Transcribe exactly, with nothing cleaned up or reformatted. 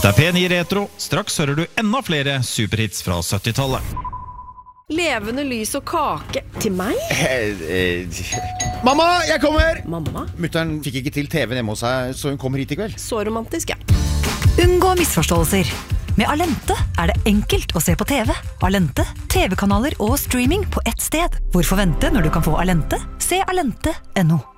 Dette er P ni Retro. Straks hører du enda flere superhits fra syttitallet. Levende lys og kake til meg? Eh, eh. Mamma, jeg kommer! Mamma? Mutteren fikk ikke til T V hjemme hos seg, så hun kommer hit i kveld. Så romantisk, ja. Unngå misforståelser. Med Alente er det enkelt å se på T V. Alente, T V-kanaler og streaming på ett sted. Hvorfor vente når du kan få Alente? Se alente punktum no.